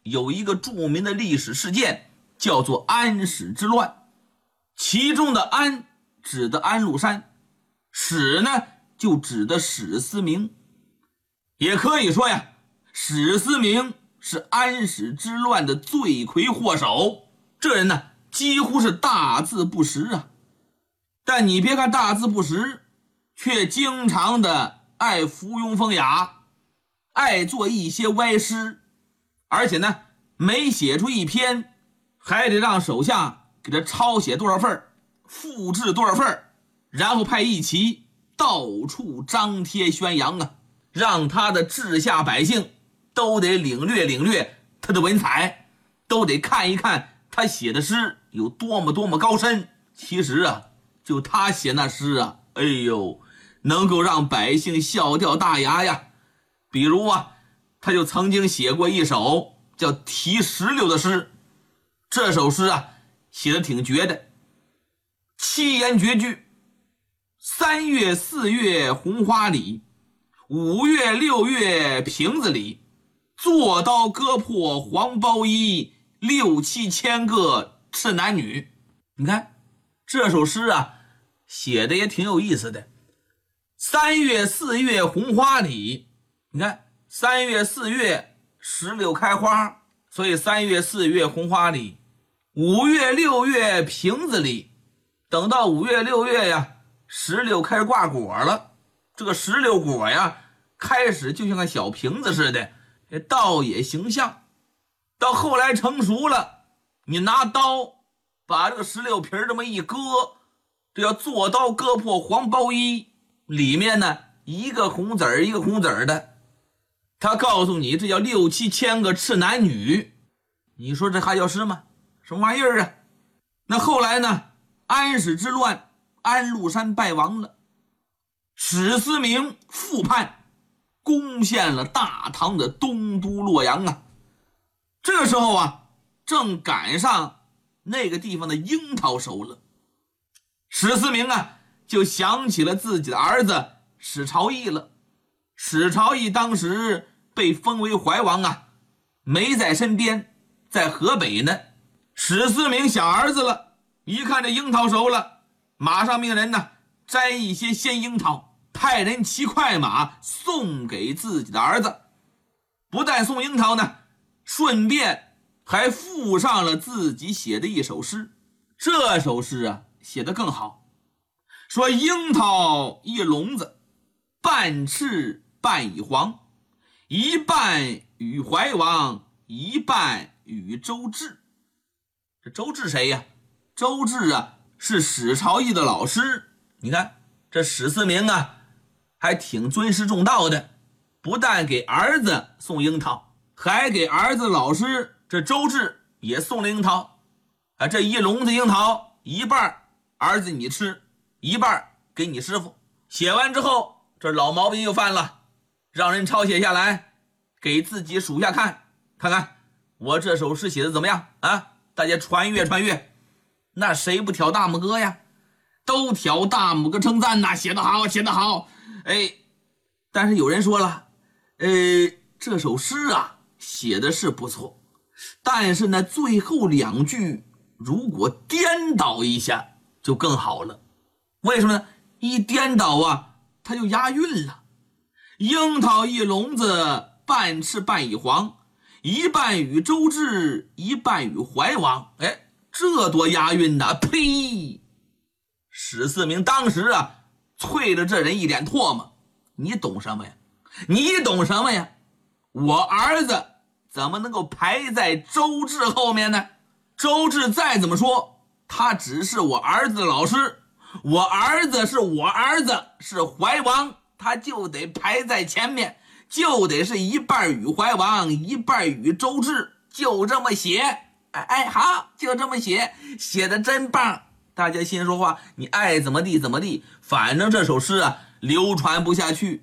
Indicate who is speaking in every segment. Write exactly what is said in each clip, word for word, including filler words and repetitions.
Speaker 1: 有一个著名的历史事件，叫做安史之乱。其中的安指的安禄山，史呢就指的史思明。也可以说呀，史思明是安史之乱的罪魁祸首。这人呢几乎是大字不识啊，但你别看大字不识，却经常的爱附庸风雅，爱做一些歪诗，而且呢每写出一篇还得让手下给他抄写多少份，复制多少份，然后派一旗到处张贴宣扬啊，让他的治下百姓都得领略领略他的文采，都得看一看他写的诗有多么多么高深。其实啊，就他写那诗啊，哎呦，能够让百姓笑掉大牙呀。比如啊，他就曾经写过一首叫《题石榴》的诗。这首诗啊写的挺绝的，七言绝句：三月四月红花里，五月六月瓶子里，做刀割破黄包衣，六七千个赤男女。你看这首诗啊写的也挺有意思的。三月四月红花里，你看三月四月石榴开花，所以三月四月红花里。五月六月瓶子里，等到五月六月呀，石榴开始挂果了。这个石榴果呀开始就像个小瓶子似的，倒也形象。到后来成熟了，你拿刀把这个石榴皮这么一割，这要做刀割破黄包衣，里面呢一个红子儿一个红子儿的。他告诉你这叫六七千个赤男女，你说这还叫诗吗？什么玩意儿啊？那后来呢，安史之乱，安禄山败亡了，史思明复叛，攻陷了大唐的东都洛阳啊。这个时候啊，正赶上那个地方的樱桃熟了，史思明啊就想起了自己的儿子史朝义了。史朝义当时被封为怀王啊，没在身边，在河北呢。史思明想儿子了，一看这樱桃熟了，马上命人呢摘一些鲜樱桃，派人骑快马送给自己的儿子。不但送樱桃呢，顺便还附上了自己写的一首诗。这首诗啊写得更好，说樱桃一笼子，半赤半已黄，一半与怀王，一半与周至。这周至谁呀？周至啊是史朝义的老师。你看这史思明啊还挺尊师重道的，不但给儿子送樱桃，还给儿子老师这周至也送了樱桃啊。这一笼子樱桃，一半儿子你吃，一半给你师傅。写完之后，这老毛病又犯了，让人抄写下来给自己属下看，看看我这首诗写的怎么样啊？大家传阅传阅。那谁不挑大拇哥呀？都挑大拇哥称赞呐，写得好写得好。哎，但是有人说了，呃这首诗啊写的是不错，但是呢最后两句如果颠倒一下就更好了。为什么呢？一颠倒啊它就押韵了。樱桃一笼子，半赤半已黄，一半与周至，一半与怀王。哎，这多押韵呐！呸！史思明当时啊啐了这人一脸唾沫。你懂什么呀？你懂什么呀？我儿子怎么能够排在周至后面呢？周至再怎么说，他只是我儿子的老师，我儿子是我儿子，是怀王，他就得排在前面，就得是一半与怀王，一半与周至，就这么写。哎哎，好，就这么写，写的真棒。大家心说话，你爱怎么地怎么地，反正这首诗啊流传不下去。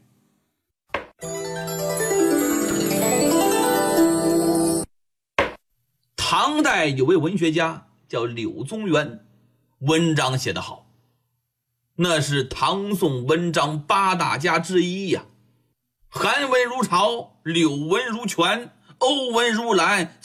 Speaker 1: 唐代有位文学家叫柳宗元，文章写得好，那是唐宋文章八大家之一呀。韩文如潮，柳文如泉，欧文如兰，